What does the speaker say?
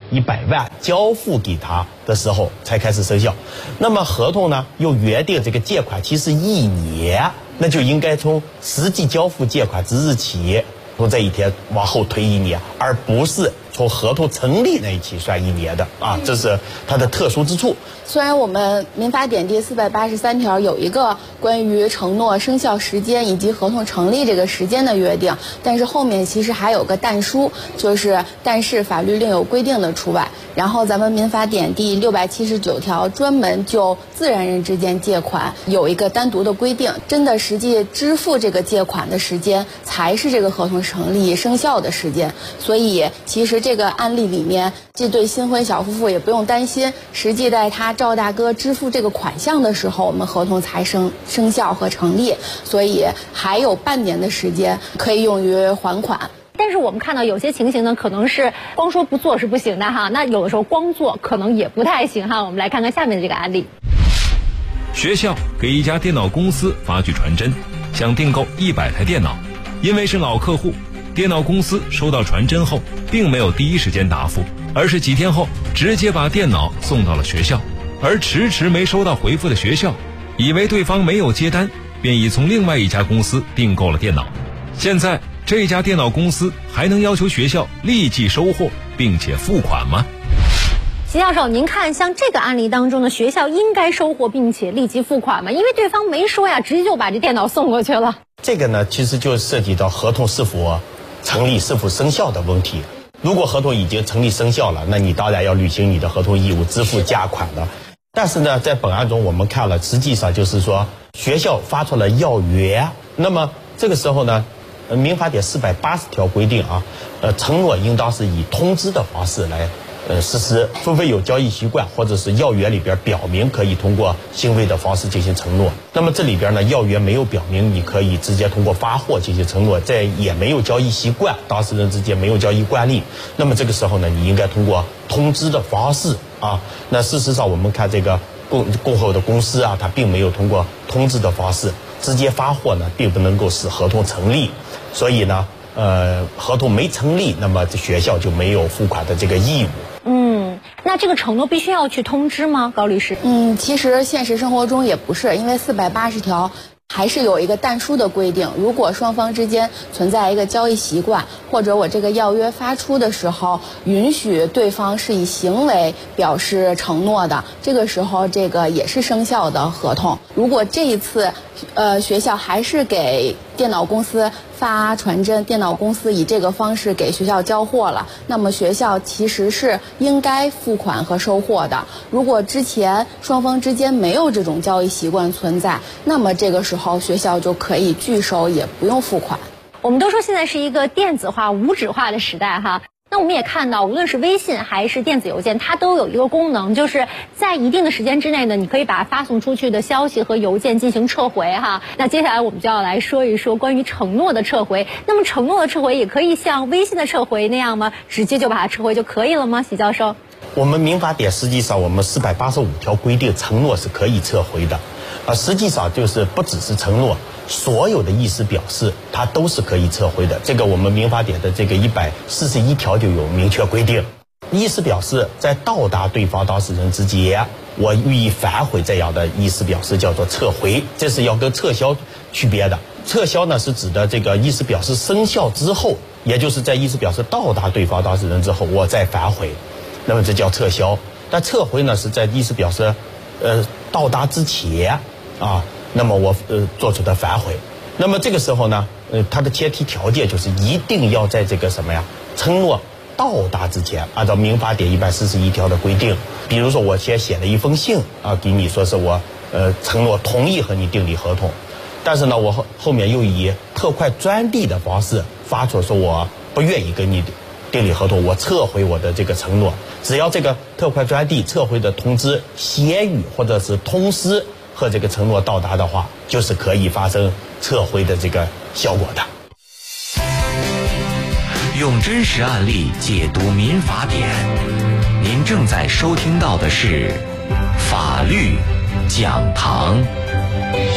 100万交付给他的时候才开始生效。那么合同呢又约定这个借款期是1年，那就应该从实际交付借款之日起，从这一天往后推1年，而不是从合同成立那一期算1年的啊，这是它的特殊之处。 虽然我们民法典第483条有一个关于承诺生效时间以及合同成立这个时间的约定，但是后面其实还有个但书，就是但是法律另有规定的除外。然后咱们民法典第679条专门就自然人之间借款有一个单独的规定，真的实际支付这个借款的时间才是这个合同成立生效的时间。所以其实这个案例里面，这对新婚小夫妇也不用担心，实际在他赵大哥支付这个款项的时候，我们合同才生效和成立，所以还有半年的时间可以用于还款。 但是我们看到有些情形呢，可能是光说不做是不行的哈，那有的时候光做可能也不太行哈。我们来看看下面的这个案例。 学校给一家电脑公司发去传真，想订购100台电脑，因为是老客户，电脑公司收到传真后并没有第一时间答复，而是几天后直接把电脑送到了学校，而迟迟没收到回复的学校以为对方没有接单，便已从另外一家公司订购了电脑。现在这家电脑公司还能要求学校立即收货并且付款吗？ 齐教授，您看像这个案例当中呢，学校应该收货并且立即付款吗？因为对方没说呀，直接就把这电脑送过去了。 这个呢其实就涉及到合同是否成立是否生效的问题。如果合同已经成立生效了，那你当然要履行你的合同义务，支付价款了。但是呢在本案中我们看了，实际上就是说学校发出了要约，那么这个时候呢民法典480条规定啊，承诺应当是以通知的方式来实施，除非有交易习惯或者是要约里边表明可以通过行为的方式进行承诺。那么这里边呢要约没有表明你可以直接通过发货进行承诺，这也没有交易习惯，当事人之间没有交易惯例，那么这个时候呢你应该通过通知的方式啊。那事实上我们看这个供后的公司啊，它并没有通过通知的方式直接发货呢，并不能够使合同成立。所以呢合同没成立，那么这学校就没有付款的这个义务。 那这个承诺必须要去通知吗，高律师？ 其实现实生活中也不是，因为480条还是有一个但书的规定，如果双方之间存在一个交易习惯，或者我这个要约发出的时候允许对方是以行为表示承诺的，这个时候这个也是生效的合同。如果这一次学校还是给电脑公司发传真，电脑公司以这个方式给学校交货了，那么学校其实是应该付款和收货的。如果之前双方之间没有这种交易习惯存在，那么这个时候学校就可以拒收，也不用付款。 我们都说现在是一个电子化无纸化的时代哈，那我们也看到无论是微信还是电子邮件，它都有一个功能，就是在一定的时间之内呢，你可以把发送出去的消息和邮件进行撤回哈。那接下来我们就要来说一说关于承诺的撤回。那么承诺的撤回也可以像微信的撤回那样吗？直接就把它撤回就可以了吗？席教授， 我们民法典实际上我们485条规定承诺是可以撤回的，实际上就是不只是承诺，所有的意思表示它都是可以撤回的。这个我们民法典的这个141条就有明确规定，意思表示在到达对方当事人之间，我予以反悔，这样的意思表示叫做撤回，这是要跟撤销区别的。撤销呢是指的这个意思表示生效之后，也就是在意思表示到达对方当事人之后我再反悔，那么这叫撤销。但撤回呢是在意思表示到达之前啊，那么我做出的反悔。那么这个时候呢它的前提条件就是一定要在这个什么呀承诺到达之前，按照民法典141条的规定，比如说我先写了一封信啊给你，说是我承诺同意和你订立合同，但是呢我后面又以特快专递的方式发出说我不愿意跟你订立合同，我撤回我的这个承诺。只要这个特快专递撤回的通知先予或者是通知和这个承诺到达的话，就是可以发生撤回的这个效果的。 用真实案例解读民法典，您正在收听到的是法律讲堂。